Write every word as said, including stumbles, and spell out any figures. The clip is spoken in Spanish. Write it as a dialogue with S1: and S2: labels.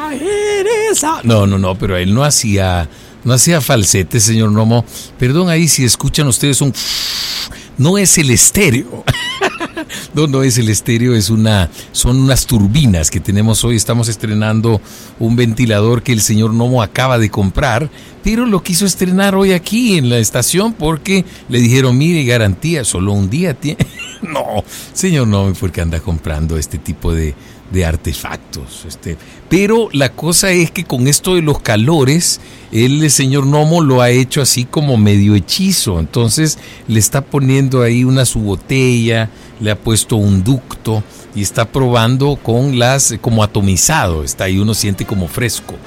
S1: eres a... No, no, no, pero él no hacía, no hacía falsete, señor Nomo. Perdón ahí si escuchan ustedes un... No es el estéreo. No, no es el estéreo, es una, son unas turbinas que tenemos hoy. Estamos estrenando un ventilador que el señor Nomo acaba de comprar, pero lo quiso estrenar hoy aquí en la estación porque le dijeron, mire, garantía, solo un día tiene. No, señor Nomo, ¿por qué anda comprando este tipo de, de artefactos? Este, pero la cosa es que con esto de los calores, el señor Nomo lo ha hecho así como medio hechizo. Entonces le está poniendo ahí una su botella, le ha puesto un ducto y está probando con las, como atomizado, está ahí, uno siente como fresco.